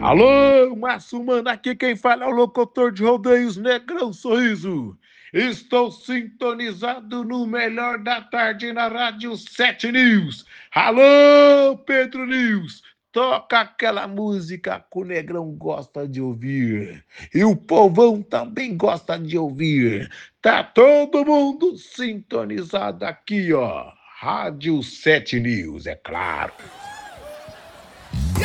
Alô, Márcio Mano, aqui quem fala é o locutor de rodeios Negrão Sorriso. Estou sintonizado no melhor da tarde na Rádio 7 News. Alô, Pedro News, toca aquela música que o Negrão gosta de ouvir. E o povão também gosta de ouvir. Tá todo mundo sintonizado aqui, ó. Rádio 7 News, é claro.